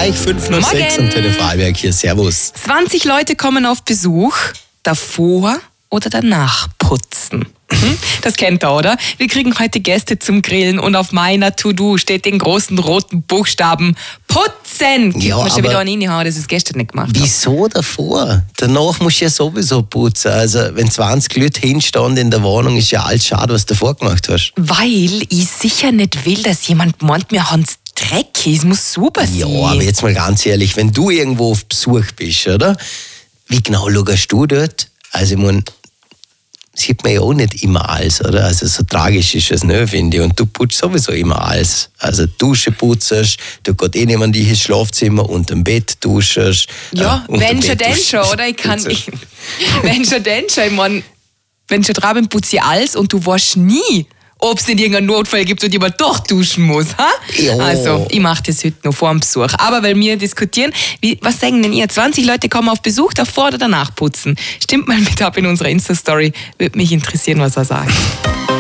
euch, 506 und Tele Freiberg hier, servus. 20 Leute kommen auf Besuch, davor oder danach putzen. Das kennt ihr, oder? Wir kriegen heute Gäste zum Grillen und auf meiner To-Do steht in großen roten Buchstaben Putzen. Ja, man schon aber wieder reinhauen, dass ich es gestern nicht gemacht habe. Wieso davor? Danach musst du ja sowieso putzen. Also wenn 20 Leute hinstehen in der Wohnung, ist ja alles schade, was du davor gemacht hast. Weil ich sicher nicht will, dass jemand meint, wir haben es dreckig. Es muss super sein. Ja, aber jetzt mal ganz ehrlich, wenn du irgendwo auf Besuch bist, oder? Wie genau schaust du dort? Also ich meine, sieht man ja auch nicht immer alles, oder? Also so tragisch ist es nicht, finde ich. Und du putzt sowieso immer alles. Also Dusche putzt, du gehst niemand in das Schlafzimmer, unter dem Bett duschst. Ja, wenn schon, denn schon, oder? Wenn schon, denn schon. Ich meine, wenn schon dran bin, putze ich alles und du weißt nie, ob es nicht irgendeinen Notfall gibt und jemand doch duschen muss. Ha? Ja. Also, ich mache das heute noch vor dem Besuch. Aber weil wir diskutieren, was sagen denn ihr? 20 Leute kommen auf Besuch, davor oder danach putzen? Stimmt mal mit ab in unserer Insta-Story. Würde mich interessieren, was er sagt.